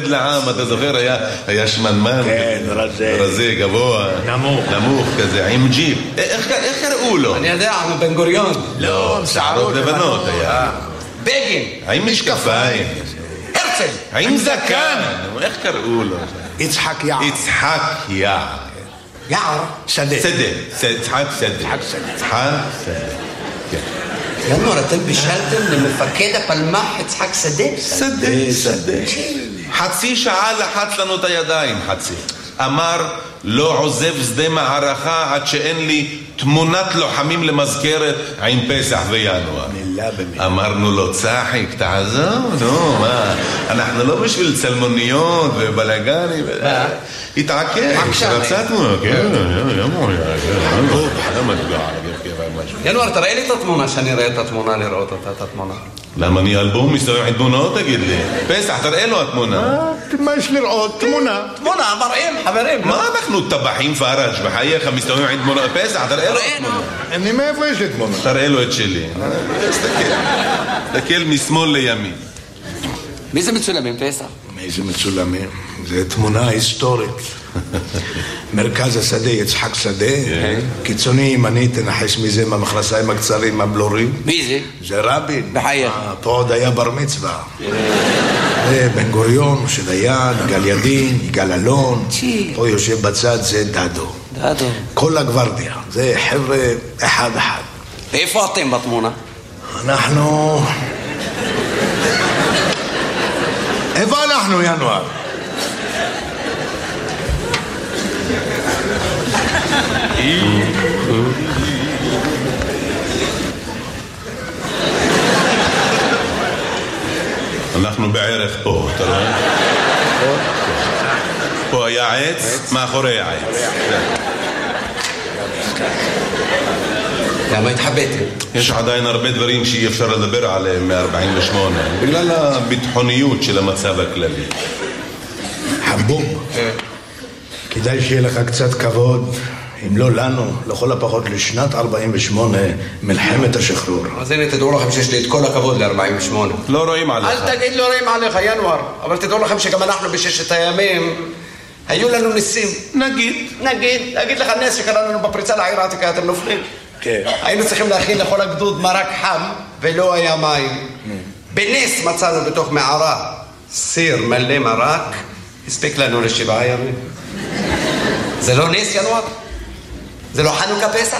לעם, אתה זוכר, היה שמנמן. כן, רזה. רזה, גבוה. נמוך כזה, עם ג'יפ. איך קראו לו? אני יודע, בן גוריון. לא, שערות לבנות היה. בגין. עם משקפיים. הרצל. עם זקן. איך קראו לו? יצחק יער. יצחק יער. יער. שדה. יצחק שדה. ינואר, אתם בישלתם למפקד הפלמ"ח יצחק שדה? שדה. חצי שעה לחץ לנו את הידיים, חצי. אמר, לא עוזב שדה מערכה עד שאין לי תמונת לוחמים למזכרת עם פסח וינואר. מילה במילה. אמרנו לו, צחיק, תעזוב, נו, מה? אנחנו לא בשביל צלמוניות ובלגנים. התעקש, רצה תמונה, כן, ינואר, תראה לי את התמונה, שאני אראה את התמונה, לראות את התמונה. למה אני אלבום מסתובב עם תמונות, תגיד לי? פסח, תראה לו התמונה. מה יש לראות? תמונה. תמונה, מראים, חברים. מה אנחנו טבחים פרש בחייך מסתובבים עם תמונה? פסח, תראה לו התמונה. אני מאיפה יש לי תמונה? תראה לו את שלי. תסתכל משמאל לימין. מי זה מצולמים, פסח? איזה מצולמים? זה תמונה היסטורית. מרכז השדה, יצחק שדה. קיצוני ימני, תנחש מזה מהמכנסיים הקצרים, הבלורים. מי זה? זה רבין. בחייך. פה עוד היה בר מצווה. זה בן גוריון, משה דיין, יגאל ידין, יגאל אלון. פה יושב בצד, זה דדו. דדו. כל הגוורדיה. זה חבר'ה אחד. ואיפה אתם בתמונה? אנחנו... איפה אנחנו, ינואר? אנחנו בערך פה, אתה רואה? פה היה עץ, מאחורי העץ. למה התחבאתם? יש עדיין הרבה דברים שאי אפשר לדבר עליהם מ-48 בגלל הביטחוניות של המצב הכללי. חבוב, כדאי שיהיה לך קצת כבוד, אם לא לנו, לכל הפחות לשנת 48, מלחמת השחרור. אז הנה, תדעו לכם שיש לי את כל הכבוד ל-48. לא רואים עליך. אל תגיד לא רואים עליך, ינואר. אבל תדעו לכם שגם אנחנו בששת הימים, היו לנו ניסים. נגיד לך נס שקרה לנו בפריצה לעיר העתיקה, אתם נופלים. כן. היינו צריכים להכין לכל הגדוד מרק חם, ולא היה מים. בנס מצאנו בתוך מערה סיר מלא מרק, הספיק לנו ל7 ימים. זה לא נס, ינואר? זה לא חנוכה פסח?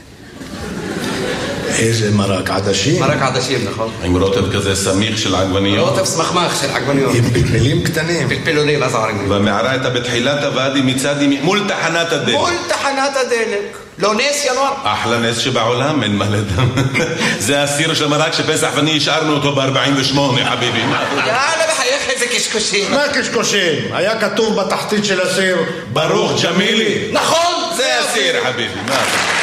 איזה מרק עדשים? מרק עדשים, נכון. עם רוטב כזה סמיך של עגבניות. רוטב סמכמך של עגבניות. עם פלפלים קטנים. פלפלונים, אז עגבניות. והמערה הייתה בתחילת הוואדי מצד ימין, מול תחנת הדלק. מול תחנת הדלק. לא נס, ינואר? אחלה נס שבעולם, אין מה לדם. זה הסיר של מרק שפסח ואני השארנו אותו ב-48, חביבי. יאללה, בחייך, איזה קשקושים. מה קשקושים? היה כתוב בתחתית של הסיר, ברוך ג'מילי. נכון, זה הסיר, חביבי. מה אתה?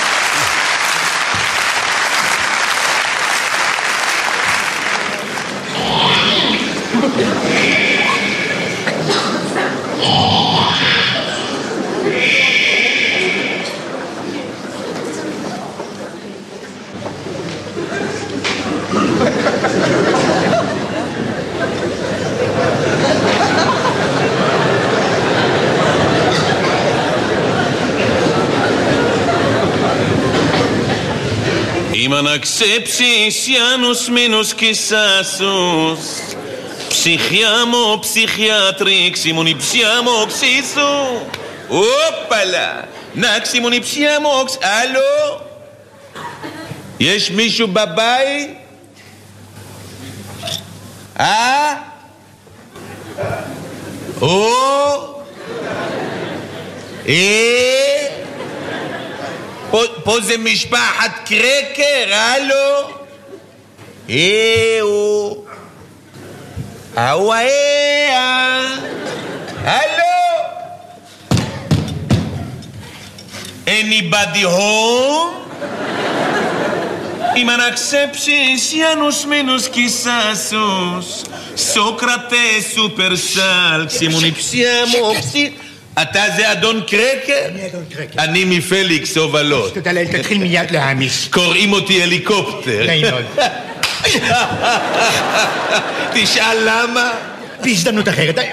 Imanakcepsis Janus minus Kisasus Psichiamo psichiatrix Imunipsiamox Isu Opala Naximunipsiamox Allo יש מישהו בבית? פה זה משפחת קרקר, הלו? הלו? Anybody home? Imanakcepsis Janus minus Kisasus Socrates supersal Ximunipsiamox אתה זה אדון קרקר? אני אדון קרקר. אני מפליקס הובלות. תודה לאל, תתחיל מיד להעמיס. קוראים אותי הליקופטר. נעים מאוד. תשאל למה? בהזדמנות אחרת.